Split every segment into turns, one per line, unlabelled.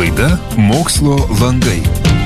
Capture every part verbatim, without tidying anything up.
Laida Mokslo langai.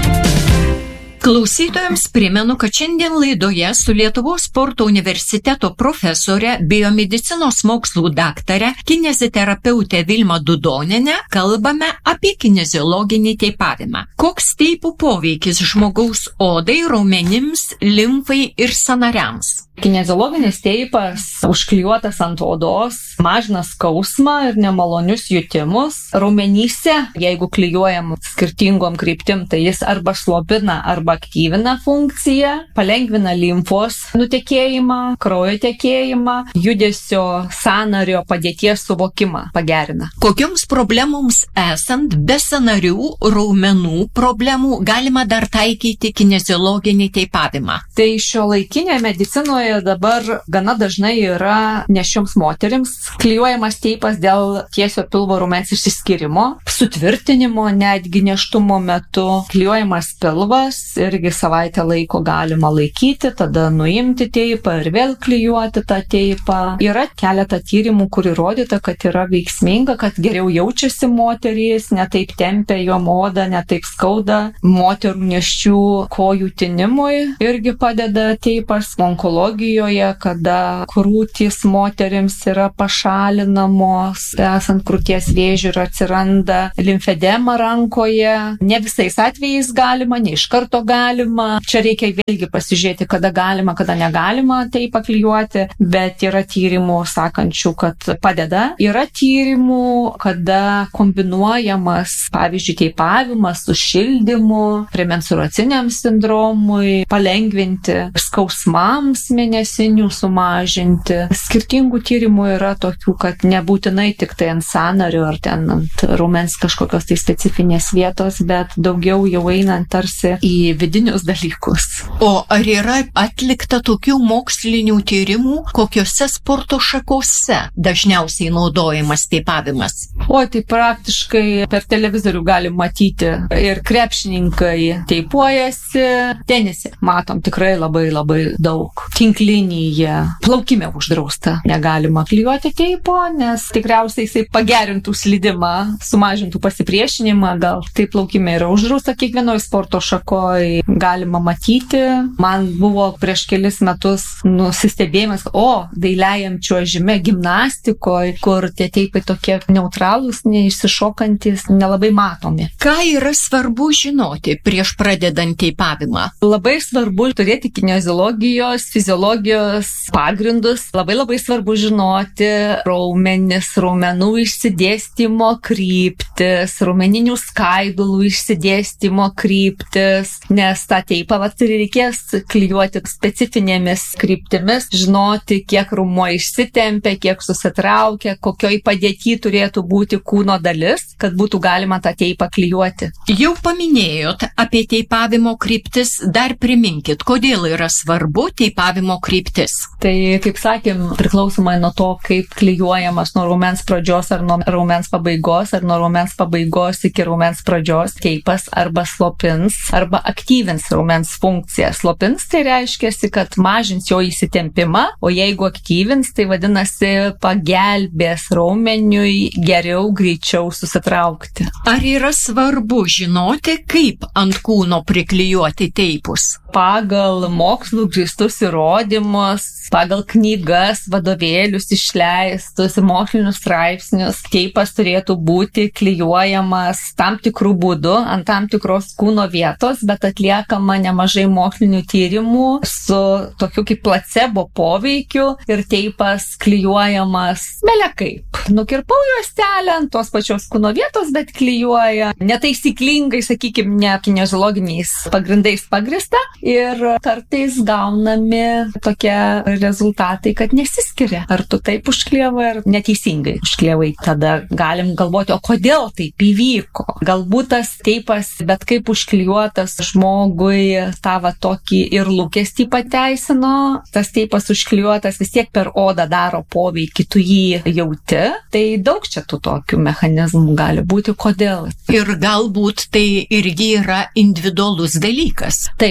Klausytojams primenu, kad šiandien laidoje su Lietuvos sporto universiteto profesorė, biomedicinos mokslų daktare, kineziterapeutė Vilma Dudonienė kalbame apie kineziologinį teipavimą. Koks teipų poveikis žmogaus odai, raumenims, limfai ir sąnariams?
Kineziologinis teipas užklijuotas ant odos mažina skausmą ir nemalonius jutimus. Raumenyse, jeigu klijuojam skirtingom kryptim, tai jis arba slopina, arba aktyvina funkciją, palengvina limfos nutekėjimą, kraujo tekėjimą, judesio sąnario padėties suvokimą pagerina.
Kokioms problemoms esant be sąnarių, raumenų problemų galima dar taikyti kineziologinį teipavimą?
Tai šiuolaikinėje medicinoje dabar gana dažnai yra nešioms moterims klijuojamas teipas dėl tiesio pilvo raumens išsiskyrimo, sutvirtinimo netgi nėštumo metu. Klijuojamas pilvas, irgi savaitę laiko galima laikyti, tada nuimti teipą ir vėl klijuoti tą teipą. Yra keletą tyrimų, kur įrodyta, kad yra veiksminga, kad geriau jaučiasi moterys, netaip tempia jo odą, netaip skauda. Moterų nėščių kojų tinimui irgi padeda teipas. Onkologijoje, kada krūtys moterims yra pašalinamos, esant krūties vėžiui ir atsiranda limfedema rankoje. Ne visais atvejais galima, ne iš karto galima. Čia reikia vėlgi pasižiūrėti, kada galima, kada negalima tai paklijuoti, bet yra tyrimų sakančių, kad padeda. Yra tyrimų, kada kombinuojamas, pavyzdžiui, teipavimas su šildymu, premenstruaciniam sindromui, palengvinti skausmams mėnesinių sumažinti. Skirtingų tyrimų yra tokių, kad nebūtinai tik tai ant sąnario ar ten ant raumens kažkokios tai specifinės vietos, bet daugiau jau einant tarsi į vidinius dalykus.
O ar yra atlikta tokių mokslinių tyrimų, kokiose sporto šakose dažniausiai naudojamas teipavimas?
O tai praktiškai per televizorių galim matyti ir krepšininkai teipuojasi, tenise matom tikrai labai labai daug. Tinklinyje, plaukime uždrausta. Negalima klijuoti teipo, nes tikriausiai jisai pagerintų slydimą, sumažintų pasipriešinimą, gal tai plaukime yra uždrausta kiekvienoje sporto šakoje, galima matyti. Man buvo prieš kelis metus nusistebėjimas, o dailiajam čiuožime, gimnastikoje, kur tie teipai tokie neutralūs, neišsišokantis, nelabai matomi.
Ką yra svarbu žinoti prieš pradedant teipavimą?
Labai svarbu turėti kineziologijos, fiziologijos pagrindus. Labai labai svarbu žinoti raumenis, raumenų išsidėstymo kryptis, raumeninių skaidulų išsidėstymo kryptis, nes tą teipą vat reikės klijuoti specifinėmis kryptimis, žinoti, kiek raumuo išsitempia, kiek susitraukia, kokioj padėty turėtų būti kūno dalis, kad būtų galima tą teipą klijuoti.
Jau paminėjot apie teipavimo kryptis, dar priminkit, kodėl yra svarbu teipavimo kryptis.
Tai, kaip sakėm, priklausomai nuo to, kaip klijuojamas nuo raumens pradžios ar nuo raumens pabaigos, ar nuo raumens pabaigos iki raumens pradžios, teipas arba slopins, arba aktyvins raumens funkciją. Slopins tai reiškia, kad mažins jo įsitempimą, o jeigu aktyvins, tai vadinasi pagelbės raumeniui geriau, greičiau susitraukti.
Ar yra svarbu žinoti, kaip ant kūno priklijuoti teipus?
Pagal mokslų grįstus įrodymus, pagal knygas, vadovėlius išleistus, mokslinius straipsnius, teipas turėtų būti klijuojamas tam tikrų būdų ant tam tikros kūno vietos, bet atliekama nemažai mokslinių tyrimų su tokiu kaip placebo poveikiu ir teipas klijuojamas belekaip. Nukirpau juostelę ant tos pačios kūno vietos, bet klijuoja netaisyklingai, sakykime, ne kineziologiniais pagrindais pagrįsta ir kartais gaunami tokie rezultatai, kad nesiskiria. Ar tu taip užklijavai, ar neteisingai užklijavai. Tada galim galvoti, o kodėl taip įvyko? Galbūt tas teipas, bet kaip užklijuotas žmogui tą va tokį ir lūkestį pateisino, tas teipas užklijuotas vis tiek per odą daro poveikį, tu jį jauti. Tai daug čia tų tokių mechanizmų gali būti, kodėl.
Ir galbūt tai irgi yra individualus dalykas.
Taip, tai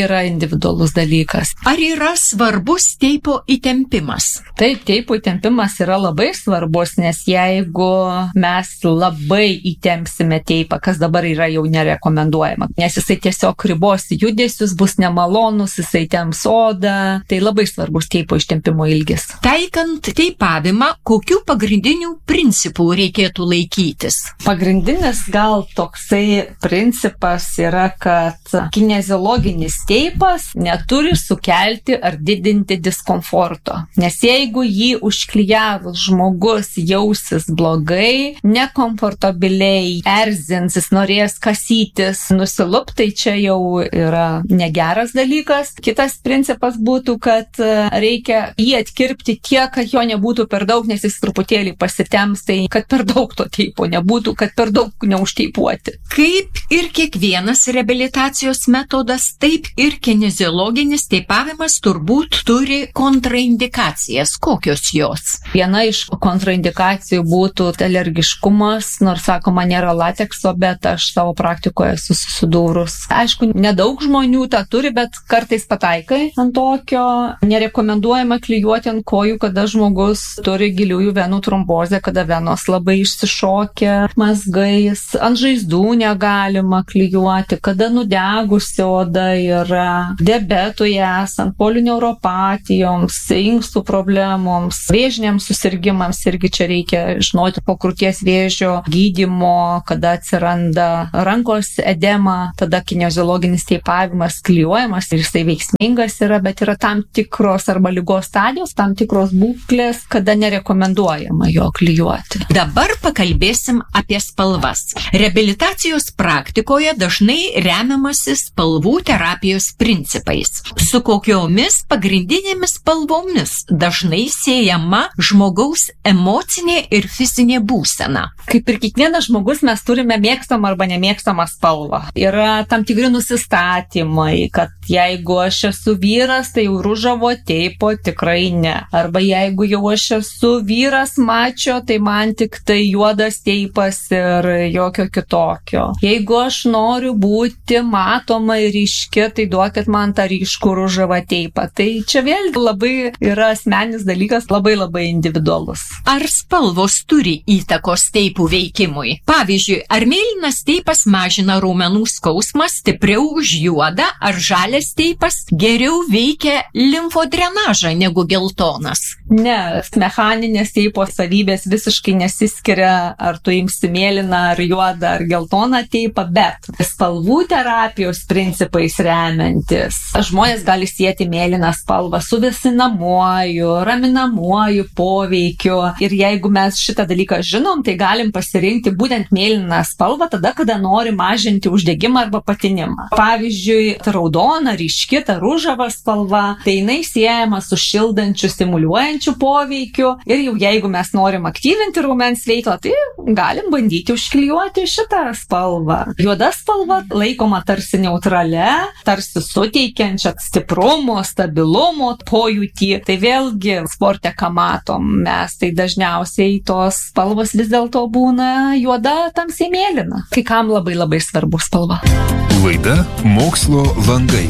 yra individualus dalykas.
Ar yra svarbus teipo įtempimas?
Taip, teipo įtempimas yra labai svarbus, nes jeigu mes labai įtempsime teipą, kas dabar yra jau nerekomenduojama, nes jisai tiesiog ribos judesius, bus nemalonus, jisai temps odą, tai labai svarbus teipo ištempimo ilgis.
Taikant teipavimą, kokių pagrindinių principų reikėtų laikytis?
Pagrindinis gal toksai principas yra, kad kineziologinis teipas neturi sukelti ar didinti diskomforto. Nes jeigu jį užklijavus žmogus jausis blogai, nekomfortabiliai, erzins, jis norės kasytis, nusilup, tai čia jau yra negeras dalykas. Kitas principas būtų, kad reikia jį atkirpti tiek, kad jo nebūtų per daug, nes jis truputėlį pasitems, tai kad per daug to teipo nebūtų, kad per daug neužteipuoti.
Kaip ir kiekvienas reabilitacijos metodas, taip ir kineziologinis teipavimas turbūt turi kontraindikacijas. Kokios jos?
Viena iš kontraindikacijų būtų alergiškumas, nors sakoma nėra latekso, bet aš savo praktikoje esu susidūrus. Aišku, nedaug žmonių tą turi, bet kartais pataikai ant tokio. Nerekomenduojama klijuoti ant kojų, kada žmogus turi giliųjų venų trombozę, kada venos labai išsišokia mazgais. Ant žaizdų negalima klijuoti, kada nudegusi oda yra, diabetui esant, polineuropatijoms, inkstų problemoms, vėžiniams susirgimams, irgi čia reikia žinoti po krūties vėžio gydymo, kada atsiranda rankos edema, tada kineziologinis teipavimas klijuojamas ir jisai veiksmingas yra, bet yra tam tikros arba ligos stadijos, tam tikros būklės, kada nerekomenduojama jo klijuoti.
Dabar pakalbėsim apie spalvas. Reabilitacijos praktikoje dažnai remiamasi spalvų terapijos principais. Su kokiomis pagrindinėmis spalvomis dažnai siejama žmogaus emocinė ir fizinė būsena?
Kaip ir kiekvienas žmogus mes turime mėgstamą arba nemėgstamą spalvą. Yra tam tikri nusistatymai, kad jeigu aš esu vyras, tai jau ružavo teipo tikrai ne. Arba jeigu jau aš esu vyras mačio, tai man tik tai juodas teipas ir jokio kitokio. Jeigu aš noriu būti matoma ir ryški, tai duokit man tą ryškų ružavą teipą. Tai čia vėlgi labai yra asmeninis dalykas, labai labai individualus.
Ar spalvos turi įtakos teipų veikimui? Pavyzdžiui, ar mėlynas teipas mažina raumenų skausmą stipriau už juodą, ar žalias teipas geriau veikia limfodrenažą negu geltonas?
Ne, mechaninės teipo savybės visiškai nesiskiria, ar tu imsi mėlyną, ar juodą, ar geltoną teipą, bet spalvų terapijos principais remiantis, žmonės gali sieti mėlyną spalvą su vėsinamuoju, raminamuoju poveikiu. Ir jeigu mes šitą dalyką žinom, tai galim pasirinkti būtent mėlyną spalvą tada, kada nori mažinti uždegimą arba patinimą. Pavyzdžiui, ta raudona, ryški, ta ružava spalva, tai jinai siejama su šildančiu, stimuliuojančiu poveikiu. Ir jau jeigu mes norim aktyvinti raumens veiklą, tai galim bandyti užklijuoti šitą spalvą. Juoda spalva laikoma tarsi neutrale, tarsi suteikiančia stiprumo, stabilumo pojūtį. Tai vėlgi sporte, ką matom mes, tai dažniausiai tos spalvos vis dėlto būna juoda, tamsiai mėlyna. Kai kam labai labai svarbu spalva.
Laida Mokslo langai.